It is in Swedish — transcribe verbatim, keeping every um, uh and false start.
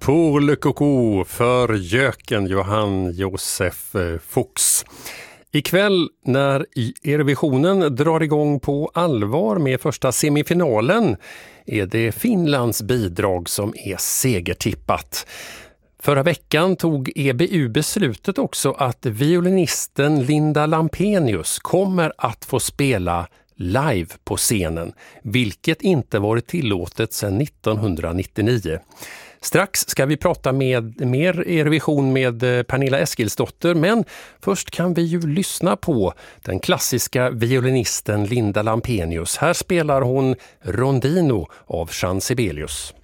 Pour le coco för göken Johann Josef Fuchs. Ikväll när Eurovisionen drar igång på allvar med första semifinalen är det Finlands bidrag som är segertippat. Förra veckan tog E B U beslutet också att violinisten Linda Lampenius kommer att få spela live på scenen, vilket inte varit tillåtet sedan nittonhundranittionio. Strax ska vi prata med mer Eurovision med Pernilla Eskilsdotter, men först kan vi ju lyssna på den klassiska violinisten Linda Lampenius. Här spelar hon Rondino av Jean Sibelius.